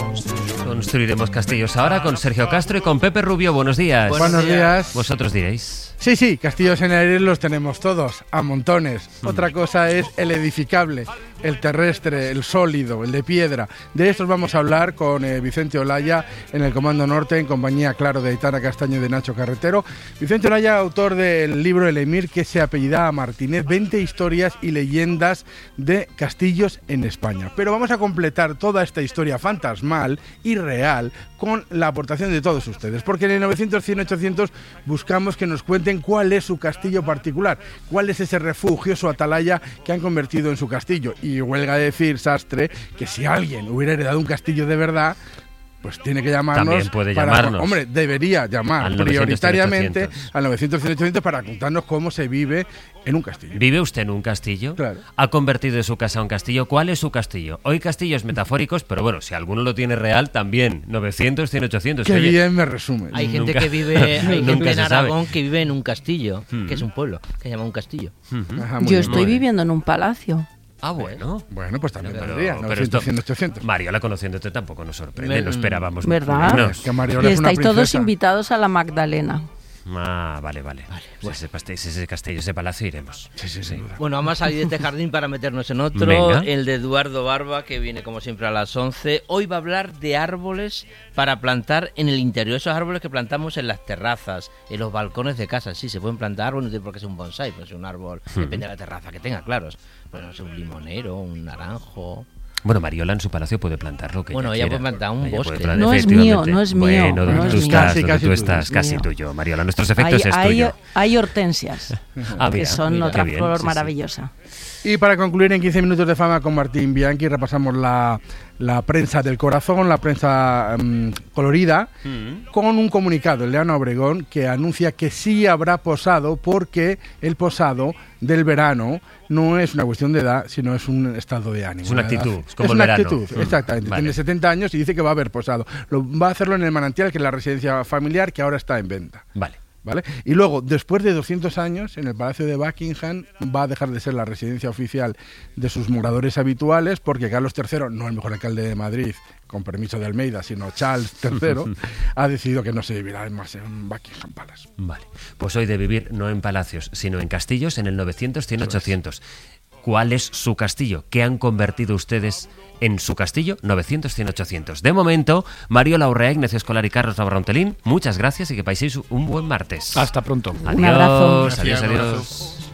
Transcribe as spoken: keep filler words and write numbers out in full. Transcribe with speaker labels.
Speaker 1: Construiremos castillos ahora con Sergio Castro y con Pepe Rubio. Buenos días.
Speaker 2: Buenos días.
Speaker 1: Vosotros diréis.
Speaker 2: Sí, sí, castillos en el aire los tenemos todos, a montones. Mm. Otra cosa es el edificable, el terrestre, el sólido, el de piedra. De estos vamos a hablar con eh, Vicente Olaya en el Comando Norte, en compañía, claro, de Aitana Castaño y de Nacho Carretero. Vicente Olaya, autor del libro El Emir, que se apellida Martínez, veinte historias y leyendas de castillos en España. Pero vamos a completar toda esta historia fantasmal y real con la aportación de todos ustedes, porque en el novecientos, cien, ochocientos buscamos que nos cuenten cuál es su castillo particular, cuál es ese refugio, su atalaya que han convertido en su castillo. Y huelga decir, Sastre, que si alguien hubiera heredado un castillo de verdad, pues tiene que llamarnos.
Speaker 1: También puede
Speaker 2: para,
Speaker 1: llamarnos.
Speaker 2: Hombre, debería llamar
Speaker 1: al
Speaker 2: prioritariamente
Speaker 1: novecientos, cien, ochocientos.
Speaker 2: al novecientos, cien, ochocientos para contarnos cómo se vive en un castillo.
Speaker 1: ¿Vive usted en un castillo?
Speaker 2: Claro.
Speaker 1: ¿Ha convertido su casa en un castillo? ¿Cuál es su castillo? Hoy castillos metafóricos, pero bueno, si alguno lo tiene real, también. novecientos, cien, ochocientos.
Speaker 2: Qué
Speaker 1: Oye,
Speaker 2: bien me resume.
Speaker 3: Hay gente
Speaker 1: Nunca-
Speaker 3: que vive hay
Speaker 1: nunca
Speaker 3: gente en
Speaker 1: se
Speaker 3: Aragón
Speaker 1: sabe.
Speaker 3: que vive en un castillo,
Speaker 1: Hmm.
Speaker 3: que es un pueblo, que se llama un castillo.
Speaker 1: Ujú.
Speaker 2: Ajá, muy
Speaker 4: Yo
Speaker 2: bien.
Speaker 4: estoy
Speaker 1: Muy bien.
Speaker 4: viviendo en un palacio.
Speaker 1: Ah, bueno.
Speaker 2: Bueno, pues también
Speaker 1: Pero-
Speaker 2: valdría,
Speaker 1: pero
Speaker 2: novecientos,
Speaker 1: esto-
Speaker 2: cien, ochocientos.
Speaker 1: Mariola, conociéndote, tampoco nos sorprende.
Speaker 3: Me-
Speaker 1: No esperábamos
Speaker 4: ¿Verdad?
Speaker 1: menos.
Speaker 2: Que Mariola
Speaker 4: Y
Speaker 2: es una
Speaker 4: estáis todos
Speaker 2: princesa.
Speaker 4: invitados a la Magdalena.
Speaker 1: Ah, vale, vale. Pues ese, paste- ese castillo, ese palacio iremos.
Speaker 2: Sí, sí, sin duda.
Speaker 3: Bueno, vamos a salir de este jardín para meternos en otro,
Speaker 1: Venga.
Speaker 3: el de Eduardo Barba, que viene como siempre a las once. Hoy va a hablar de árboles para plantar en el interior, esos árboles que plantamos en las terrazas, en los balcones de casa. Sí, se pueden plantar árboles, no tiene por qué ser un bonsái, pues un árbol, depende de la terraza que tenga, claro. Pues no sé, un limonero, un naranjo.
Speaker 1: Bueno, Mariola en su palacio puede plantar lo que
Speaker 3: Bueno,
Speaker 1: ella
Speaker 3: ella
Speaker 1: quiera.
Speaker 3: puede plantar un
Speaker 1: Ella
Speaker 3: bosque.
Speaker 1: puede plantar,
Speaker 4: No es
Speaker 1: efectivamente.
Speaker 4: mío, no es mío,
Speaker 1: Bueno,
Speaker 4: no
Speaker 1: tú
Speaker 4: es
Speaker 1: estás,
Speaker 4: mío.
Speaker 2: Casi,
Speaker 1: donde
Speaker 2: casi
Speaker 1: tú
Speaker 2: tuyo.
Speaker 1: estás, casi
Speaker 4: Mío.
Speaker 1: tuyo. Mariola, nuestros efectos
Speaker 4: Hay,
Speaker 1: es
Speaker 4: hay,
Speaker 1: tuyo.
Speaker 4: hay hortensias,
Speaker 1: Ah,
Speaker 4: que
Speaker 1: mira,
Speaker 4: son
Speaker 1: mira,
Speaker 4: otra
Speaker 1: qué bien,
Speaker 4: flor
Speaker 1: sí, sí.
Speaker 4: maravillosa.
Speaker 2: Y para concluir en quince minutos de fama con Martín Bianchi, repasamos la, la prensa del corazón, la prensa um, colorida,
Speaker 1: Mm.
Speaker 2: con un comunicado en Leana Obregón que anuncia que sí habrá posado, porque el posado del verano no es una cuestión de edad, sino es un estado de ánimo.
Speaker 1: Es una
Speaker 2: de edad.
Speaker 1: actitud, es como
Speaker 2: es
Speaker 1: el
Speaker 2: una
Speaker 1: verano.
Speaker 2: actitud,
Speaker 1: Mm.
Speaker 2: exactamente.
Speaker 1: Vale.
Speaker 2: Tiene setenta años y dice que va a haber posado. Lo, va a hacerlo en el Manantial, que es la residencia familiar que ahora está en venta.
Speaker 1: Vale.
Speaker 2: ¿Vale? Y luego, después de doscientos años, en el Palacio de Buckingham va a dejar de ser la residencia oficial de sus moradores habituales, porque Carlos tercero, no el mejor alcalde de Madrid, con permiso de Almeida, sino Charles tercero, ha decidido que no se vivirá más en Buckingham Palace.
Speaker 1: Vale. Pues hoy de vivir no en palacios, sino en castillos en el novecientos, cien, ochocientos. ¿Cuál es su castillo? ¿Qué han convertido ustedes en su castillo? novecientos, cien, ochocientos. De momento, Mariola Urrea, Ignacio Escolar y Carlos Navarrontelín, muchas gracias y que paséis un buen martes.
Speaker 5: Hasta pronto.
Speaker 1: Adiós,
Speaker 4: Un abrazo.
Speaker 1: adiós,
Speaker 2: Gracias, un
Speaker 1: adiós.